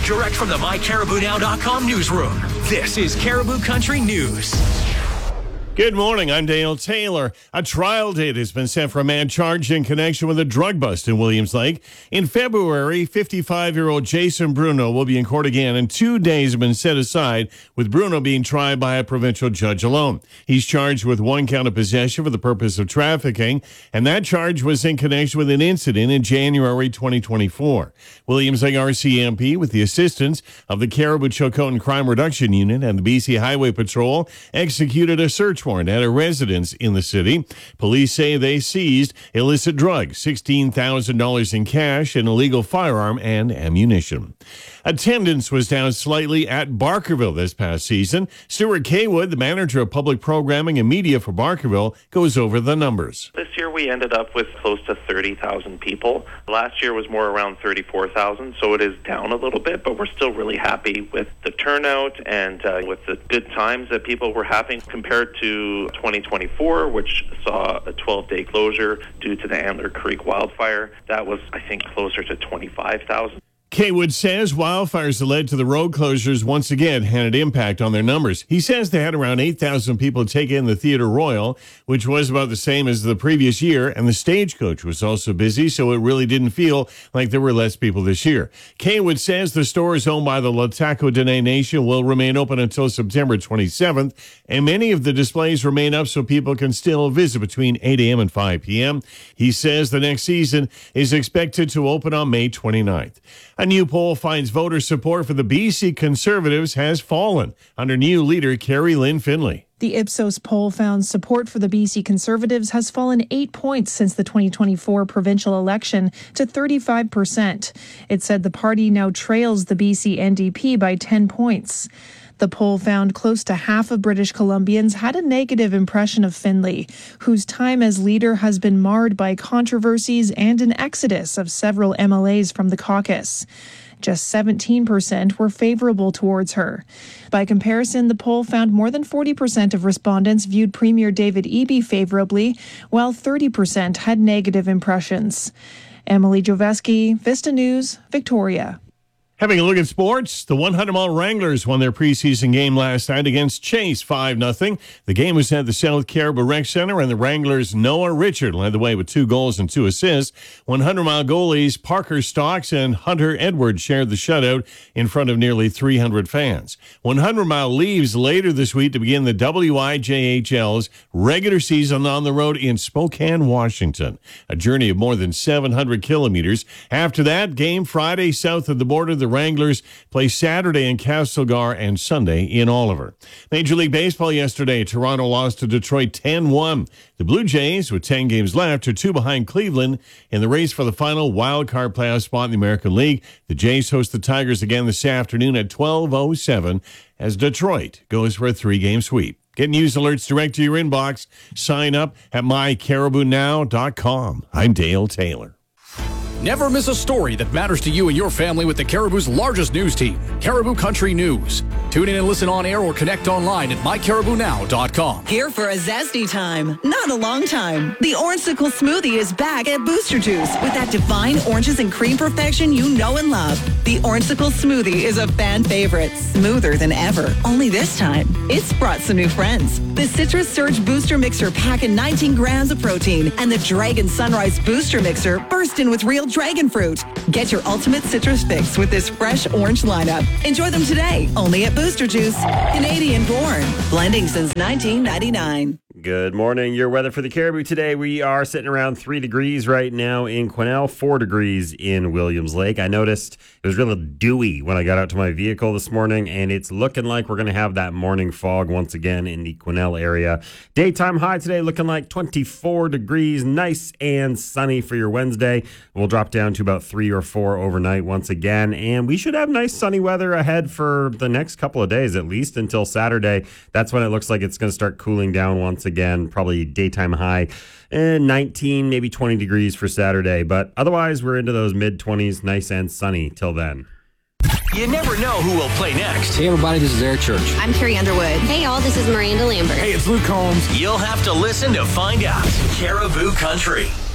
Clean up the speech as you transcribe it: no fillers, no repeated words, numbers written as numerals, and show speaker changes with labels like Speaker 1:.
Speaker 1: direct from the MyCaribouNow.com newsroom. This is Caribou Country News.
Speaker 2: Good morning, I'm Dale Taylor. A trial date has been set for a man charged in connection with a drug bust in Williams Lake. In February, 55-year-old Jason Bruno will be in court again, and 2 days have been set aside, with Bruno being tried by a provincial judge alone. He's charged with 1 count of possession for the purpose of trafficking, and that charge was in connection with an incident in January 2024. Williams Lake RCMP, with the assistance of the Caribou-Chilcotin Crime Reduction Unit and the BC Highway Patrol, executed a search warrant at a residence in the city. Police say they seized illicit drugs, $16,000 in cash, an illegal firearm, and ammunition. Attendance was down slightly at Barkerville this past season. Stuart Kaywood, the manager of public programming and media for Barkerville, goes over the numbers.
Speaker 3: This year we ended up with close to 30,000 people. Last year was more around 34,000, so it is down a little bit, but we're still really happy with the turnout and with the good times that people were having compared to 2024, which saw a 12-day closure due to the Antler Creek wildfire. That was, I think, closer to 25,000.
Speaker 2: Kaywood says wildfires that led to the road closures once again had an impact on their numbers. He says they had around 8,000 people take in the Theatre Royal, which was about the same as the previous year, and the Stagecoach was also busy, so it really didn't feel like there were less people this year. Kaywood says the stores owned by the Lataco Dene Nation will remain open until September 27th, and many of the displays remain up so people can still visit between 8 a.m. and 5 p.m. He says the next season is expected to open on May 29th. A new poll finds voter support for the BC Conservatives has fallen under new leader Carrie Lynn Finlay.
Speaker 4: The Ipsos poll found support for the BC Conservatives has fallen 8 points since the 2024 provincial election to 35%. It said the party now trails the BC NDP by 10 points. The poll found close to half of British Columbians had a negative impression of Finlay, whose time as leader has been marred by controversies and an exodus of several MLAs from the caucus. Just 17% were favorable towards her. By comparison, the poll found more than 40% of respondents viewed Premier David Eby favorably, while 30% had negative impressions. Emily Joveski, Vista News, Victoria.
Speaker 2: Having a look at sports, the 100-mile Wranglers won their preseason game last night against Chase 5-0. The game was at the South Caribou Rec Center, and the Wranglers' Noah Richard led the way with 2 goals and 2 assists. 100-mile goalies Parker Stocks and Hunter Edwards shared the shutout in front of nearly 300 fans. 100-mile leaves later this week to begin the WIJHL's regular season on the road in Spokane, Washington, a journey of more than 700 kilometers. After that, game Friday south of the border. The Wranglers play Saturday in Castlegar and Sunday in Oliver. Major League Baseball yesterday, Toronto lost to Detroit 10-1. The Blue Jays, with 10 games left, are 2 behind Cleveland in the race for the final wild-card playoff spot in the American League. The Jays host the Tigers again this afternoon at 12:07 as Detroit goes for a 3-game sweep. Get news alerts direct to your inbox. Sign up at mycaribounow.com. I'm Dale Taylor.
Speaker 5: Never miss a story that matters to you and your family with the Caribou's largest news team, Caribou Country News. Tune in and listen on air or connect online at mycaribounow.com.
Speaker 6: Here for a zesty time, not a long time. The Orangesicle Smoothie is back at Booster Juice with that divine oranges and cream perfection you know and love. The Orangesicle Smoothie is a fan favorite, smoother than ever. Only this time, it's brought some new friends. The Citrus Surge Booster Mixer packing 19 grams of protein, and the Dragon Sunrise Booster Mixer burst in with real dragon fruit. Get your ultimate citrus fix with this fresh orange lineup. Enjoy them today, only at Booster Juice. Canadian born, blending since 1999.
Speaker 7: Good morning. Your weather for the Caribou today. We are sitting around 3 degrees right now in Quesnel, 4 degrees in Williams Lake. I noticed it was really dewy when I got out to my vehicle this morning, and it's looking like we're going to have that morning fog once again in the Quesnel area. Daytime high today looking like 24 degrees, nice and sunny for your Wednesday. We'll drop down to about 3 or 4 overnight once again, and we should have nice sunny weather ahead for the next couple of days, at least until Saturday. That's when it looks like it's going to start cooling down once again, probably daytime high 19, maybe 20 degrees for Saturday. But otherwise, we're into those mid-20s, nice and sunny till then.
Speaker 1: You never know who will play next.
Speaker 8: Hey, everybody, this is Air Church.
Speaker 9: I'm Carrie Underwood.
Speaker 10: Hey, y'all, this is Miranda Lambert.
Speaker 1: Hey, it's Luke Combs. You'll have to listen to find out. Caribou Country.